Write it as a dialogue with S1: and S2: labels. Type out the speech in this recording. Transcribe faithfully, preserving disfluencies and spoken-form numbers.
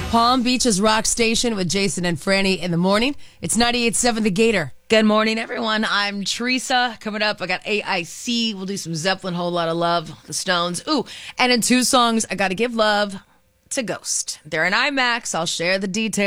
S1: Palm Beach's Rock Station with Jason and Franny in the morning. It's ninety-eight point seven The Gator.
S2: Good morning, everyone. I'm Teresa. Coming up, I got A I C. We'll do some Zeppelin, Whole Lot of Love, the Stones. Ooh, and in two songs, I got to give love to Ghost. They're in IMAX. I'll share the details.